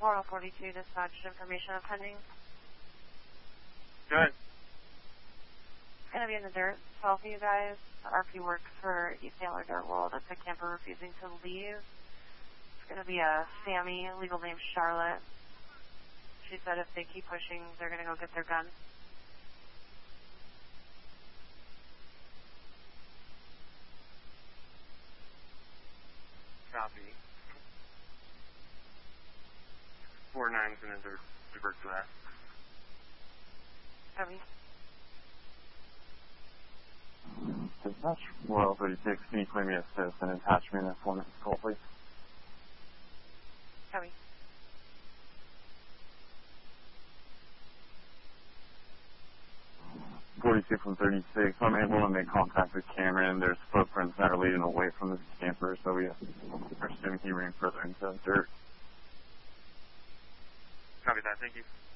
442 dispatch information on pending. Good. It's going to be in the dirt. 12 for you guys. RP works for East Taylor Dirt World. It's a camper refusing to leave. It's going to be a Sammy, legal name Charlotte. She said if they keep pushing, they're going to go get their gun. Copy. 49's in the dirt. Revert to that. Copy. Dispatch 436, can you claim me assist and attach me in that format call, please? Copy. From 36, I'm able to make contact with Cameron. There's footprints that are leading away from the camper, so we are assuming he ran further into the dirt. Copy that, thank you.